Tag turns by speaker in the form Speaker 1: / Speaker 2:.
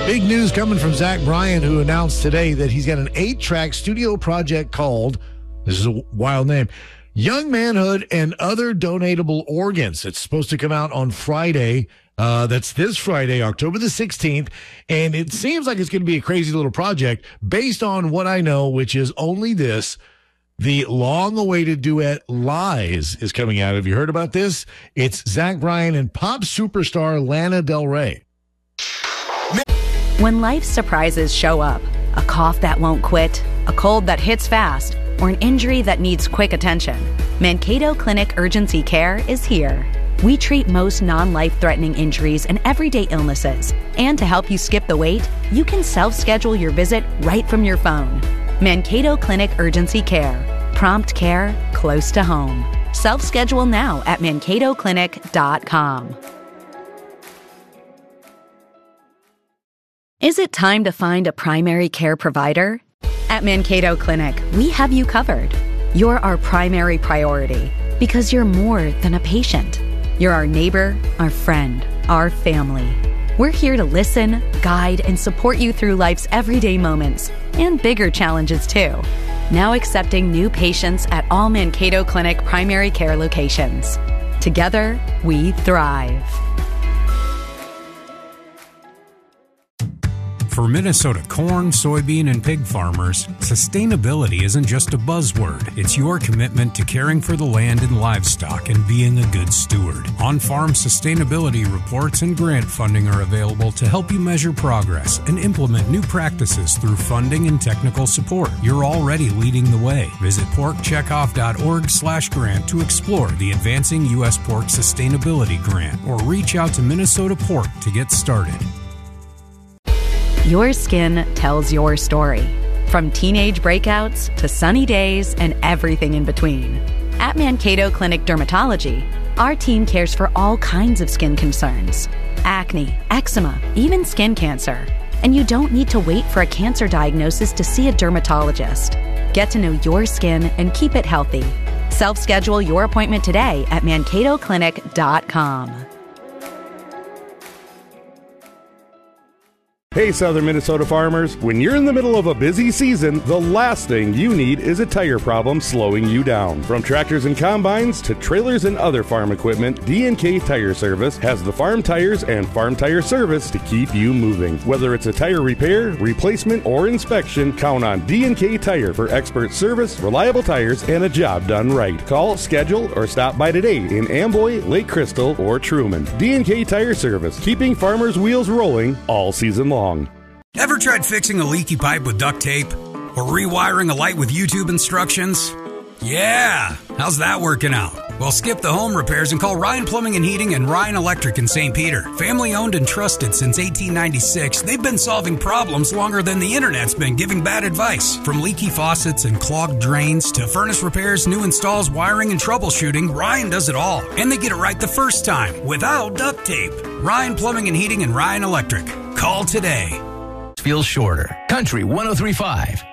Speaker 1: Big news coming from Zach Bryan, who announced today that he's got an 8-track studio project called, this is a wild name, Young Manhood and Other Donatable Organs. It's supposed to come out on Friday. That's this Friday, October the 16th. And it seems like it's going to be a crazy little project based on what I know, which is only this. The long-awaited duet Lies is coming out. Have you heard about this? It's Zach Bryan and pop superstar Lana Del Rey.
Speaker 2: When life's surprises show up, a cough that won't quit, a cold that hits fast, or an injury that needs quick attention, Mankato Clinic Urgency Care is here. We treat most non-life-threatening injuries and everyday illnesses. And to help you skip the wait, you can self-schedule your visit right from your phone. Mankato Clinic Urgency Care. Prompt care close to home. Self-schedule now at mankatoclinic.com. Is it time to find a primary care provider? At Mankato Clinic, we have you covered. You're our primary priority because you're more than a patient. You're our neighbor, our friend, our family. We're here to listen, guide, and support you through life's everyday moments and bigger challenges too. Now accepting new patients at all Mankato Clinic primary care locations. Together, we thrive.
Speaker 3: For Minnesota corn, soybean, and pig farmers, sustainability isn't just a buzzword. It's your commitment to caring for the land and livestock and being a good steward. On-farm sustainability reports and grant funding are available to help you measure progress and implement new practices through funding and technical support. You're already leading the way. Visit porkcheckoff.org/grant to explore the Advancing U.S. Pork Sustainability Grant or reach out to Minnesota Pork to get started.
Speaker 2: Your skin tells your story. From teenage breakouts to sunny days and everything in between. At Mankato Clinic Dermatology, our team cares for all kinds of skin concerns. Acne, eczema, even skin cancer. And you don't need to wait for a cancer diagnosis to see a dermatologist. Get to know your skin and keep it healthy. Self-schedule your appointment today at mankatoclinic.com.
Speaker 4: Hey, Southern Minnesota farmers, when you're in the middle of a busy season, the last thing you need is a tire problem slowing you down. From tractors and combines to trailers and other farm equipment, D&K Tire Service has the farm tires and farm tire service to keep you moving. Whether it's a tire repair, replacement, or inspection, count on D&K Tire for expert service, reliable tires, and a job done right. Call, schedule, or stop by today in Amboy, Lake Crystal, or Truman. D&K Tire Service, keeping farmers' wheels rolling all season long.
Speaker 3: Ever tried fixing a leaky pipe with duct tape? Or rewiring a light with YouTube instructions? Yeah! How's that working out? Well, skip the home repairs and call Ryan Plumbing and Heating and Ryan Electric in St. Peter. Family owned and trusted since 1896, they've been solving problems longer than the internet's been giving bad advice. From leaky faucets and clogged drains to furnace repairs, new installs, wiring, and troubleshooting, Ryan does it all. And they get it right the first time, without duct tape. Ryan Plumbing and Heating and Ryan Electric. Call today.
Speaker 5: Feels shorter. Country 103.5.